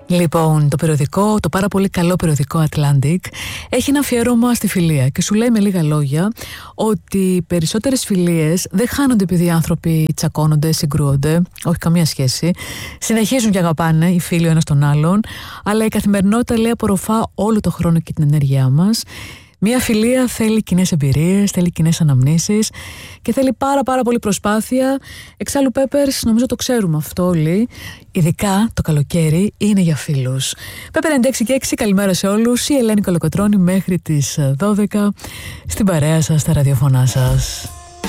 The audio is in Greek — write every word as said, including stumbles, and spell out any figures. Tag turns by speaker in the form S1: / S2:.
S1: Λοιπόν, το περιοδικό, το πάρα πολύ καλό περιοδικό Atlantic έχει ένα αφιέρωμα στη φιλία και σου λέει με λίγα λόγια ότι οι περισσότερες φιλίες δεν χάνονται επειδή οι άνθρωποι τσακώνονται, συγκρούονται, όχι καμία σχέση. Συνεχίζουν και αγαπάνε οι φίλοι ο ένας τον άλλον, αλλά η καθημερινότητα, λέει, απορροφά όλο το χρόνο και την ενέργειά μας. Μια φιλία θέλει κοινές εμπειρίες, θέλει κοινές αναμνήσεις και θέλει πάρα πάρα πολύ προσπάθεια. Εξάλλου, Peppers, νομίζω το ξέρουμε αυτό όλοι. Ειδικά το καλοκαίρι είναι για φίλους. Pepper ενενήντα έξι και έξι, καλημέρα σε όλους. Η Ελένη Κολοκοτρώνη μέχρι τις δώδεκα στην παρέα σας, στα ραδιοφωνά σας.